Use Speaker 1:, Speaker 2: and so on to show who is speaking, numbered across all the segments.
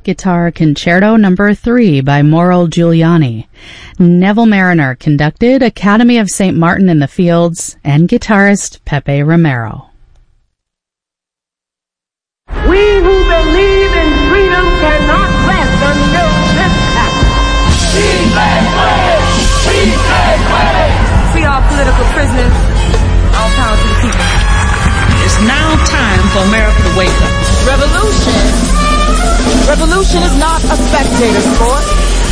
Speaker 1: Guitar Concerto No. 3 by Mauro Giuliani. Neville Mariner conducted, Academy of St. Martin in the Fields, and guitarist Pepe Romero.
Speaker 2: We who believe in freedom cannot rest until this happens. Free flag wave! Free flag wave! Free all political prisoners. All power to the people.
Speaker 3: It's now time for America to wake up.
Speaker 2: Revolution is not a spectator sport.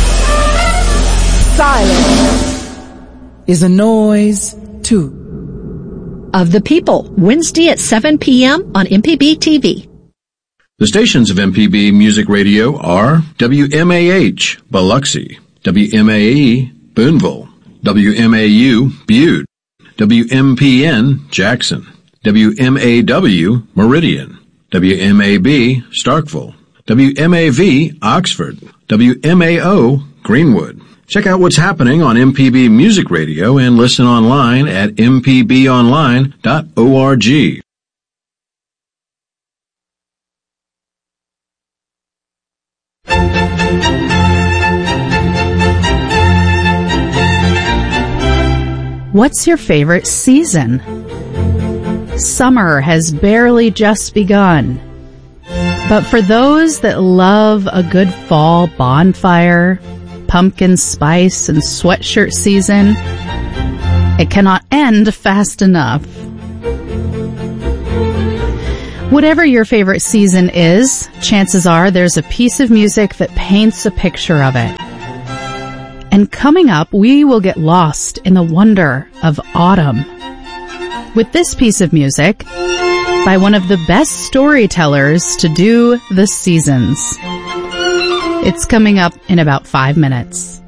Speaker 2: Silence is a noise too.
Speaker 4: Of the People, Wednesday at 7 p.m. on MPB TV.
Speaker 5: The stations of MPB Music Radio are WMAH, Biloxi, WMAE, Boonville, WMAU, Butte, WMPN, Jackson, WMAW, Meridian, WMAB, Starkville, WMAV, Oxford, WMAO, Greenwood. Check out what's happening on MPB Music Radio and listen online at mpbonline.org.
Speaker 1: What's your favorite season? Summer has barely just begun. But for those that love a good fall bonfire, pumpkin spice, and sweatshirt season, it cannot end fast enough. Whatever your favorite season is, chances are there's a piece of music that paints a picture of it. And coming up, we will get lost in the wonder of autumn with this piece of music by one of the best storytellers to do the seasons. It's coming up in about 5 minutes.